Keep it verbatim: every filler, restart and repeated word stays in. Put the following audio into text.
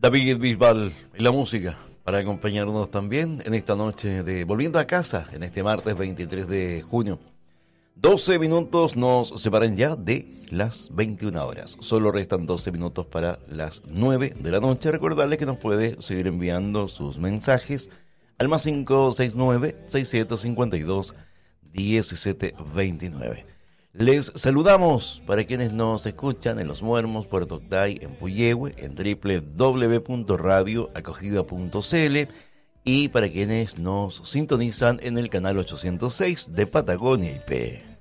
David Bisbal y la música para acompañarnos también en esta noche de Volviendo a Casa, en este martes veintitrés de junio. doce minutos nos separan ya de las veintiuna horas. Solo restan doce minutos para las nueve de la noche. Recordarles que nos puede seguir enviando sus mensajes al más cinco seis nueve, seis siete cinco dos, uno siete dos nueve. Les saludamos para quienes nos escuchan en Los Muermos, Puerto Octay, en Puyehue, en doble u doble u doble u punto radio acogida punto c l y para quienes nos sintonizan en el canal ochocientos seis de Patagonia I P.